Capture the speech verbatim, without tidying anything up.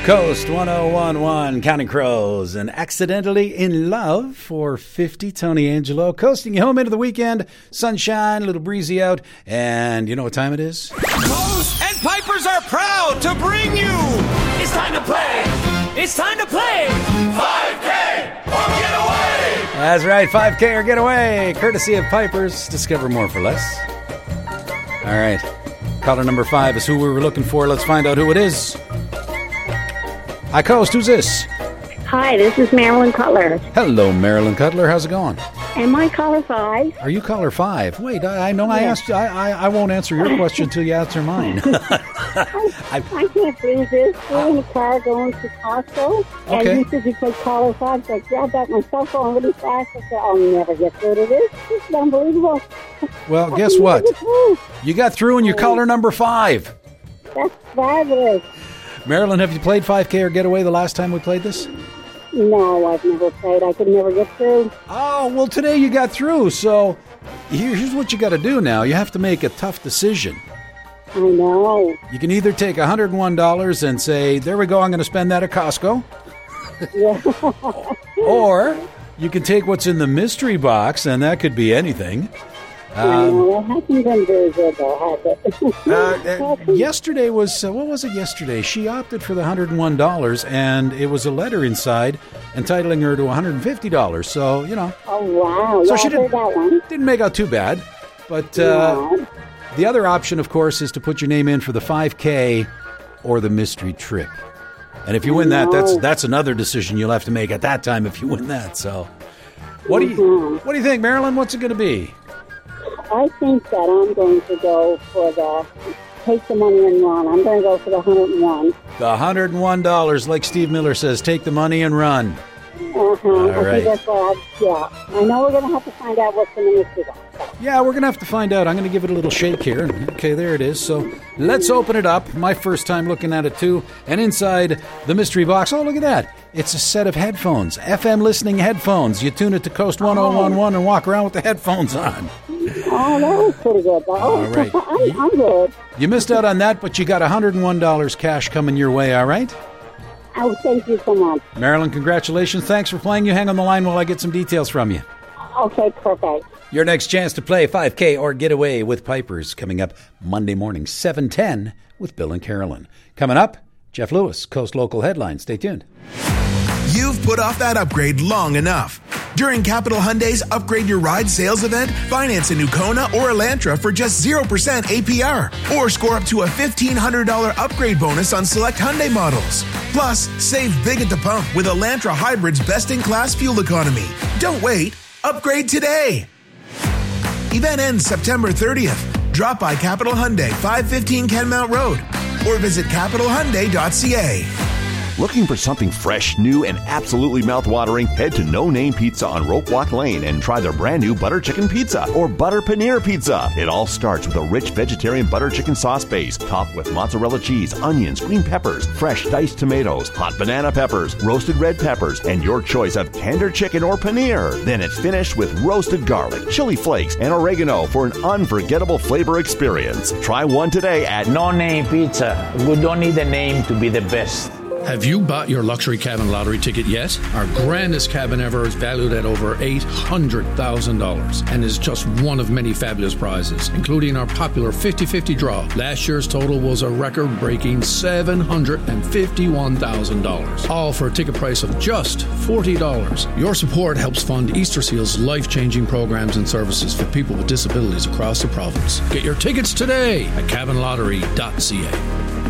Coast one oh one one, Counting Crows, and Accidentally in Love for fifty, Tony Angelo. Coasting you home into the weekend. Sunshine, a little breezy out, and you know what time it is? Crows and Pipers are proud to bring you. It's time to play. It's time to play. five K or get away. That's right, five K or get away, courtesy of Pipers. Discover more for less. All right, caller number five is who we were looking for. Let's find out who it is. Hi, Coast. Who's this? Hi, this is Marilyn Cutler. Hello, Marilyn Cutler. How's it going? Am I caller five? Are you caller five? Wait, I, I know I asked. I, I I won't answer your question until you answer mine. I, I, I can't believe this. We're in the car going to Costco, Okay. and you said you played caller five. So I grabbed out my cell phone really fast. I said, I'll never get through to this. This is unbelievable. Well, How guess can you what? get through? You got through and you're caller number five. That's fabulous. Marilyn, have you played five K or Getaway the last time we played this? No, I've never played. I could never get through. Oh, well, today you got through. So here- here's what you got to do now. You have to make a tough decision. I know. You can either take one hundred one dollars and say, there we go, I'm going to spend that at Costco. Yeah. Or you can take what's in the mystery box, and that could be anything. I know. It hasn't been very good, though, has it? Uh, uh, yesterday was, uh, what was it yesterday? She opted for the one hundred one dollars, and it was a letter inside entitling her to one hundred fifty dollars. So, you know. Oh, wow. So Yeah, she I heard didn't, that one. didn't make out too bad. But uh, No. the other option, of course, is to put your name in for the five K or the mystery trip. And if you win that, that's No. that's another decision you'll have to make at that time if you win that. So, what do you what do you think, Marilyn? What's it going to be? I think that I'm going to go for the take the money and run. I'm going to go for the one hundred one. The one hundred one dollars, like Steve Miller says, take the money and run. Uh-huh. I right. think that's what I, yeah. I know we're going to have to find out what's in the mystery box. Yeah, we're going to have to find out. I'm going to give it a little shake here. Okay, there it is. So let's open it up. My first time looking at it, too. And inside the mystery box, oh, look at that. It's a set of headphones, F M listening headphones. You tune it to Coast one oh one one and walk around with the headphones on. Oh, that was pretty good, though. All right. I'm, I'm good. You missed out on that, but you got one hundred one dollars cash coming your way, all right? Oh, thank you so much. Marilyn, congratulations. Thanks for playing. You hang on the line while I get some details from you. Okay, perfect. Your next chance to play five K or get away with Pipers coming up Monday morning, seven ten with Bill and Carolyn. Coming up, Jeff Lewis, Coast Local Headlines. Stay tuned. You've put off that upgrade long enough. During Capital Hyundai's Upgrade Your Ride sales event, finance a new Kona or Elantra for just zero percent A P R. Or score up to a fifteen hundred dollars upgrade bonus on select Hyundai models. Plus, save big at the pump with Elantra Hybrid's best-in-class fuel economy. Don't wait. Upgrade today. Event ends September thirtieth. Drop by Capital Hyundai, five fifteen Kenmount Road. Or visit capital hyundai dot c a. Looking for something fresh, new, and absolutely mouthwatering? Head to No Name Pizza on Rope Walk Lane and try their brand new butter chicken pizza or butter paneer pizza. It all starts with a rich vegetarian butter chicken sauce base, topped with mozzarella cheese, onions, green peppers, fresh diced tomatoes, hot banana peppers, roasted red peppers, and your choice of tender chicken or paneer. Then it's finished with roasted garlic, chili flakes, and oregano for an unforgettable flavor experience. Try one today at No Name Pizza. We don't need a name to be the best. Have you bought your luxury cabin lottery ticket yet? Our grandest cabin ever is valued at over eight hundred thousand dollars and is just one of many fabulous prizes, including our popular fifty-fifty draw. Last year's total was a record-breaking seven hundred fifty-one thousand dollars, all for a ticket price of just forty dollars. Your support helps fund Easter Seal's life-changing programs and services for people with disabilities across the province. Get your tickets today at cabin lottery dot c a.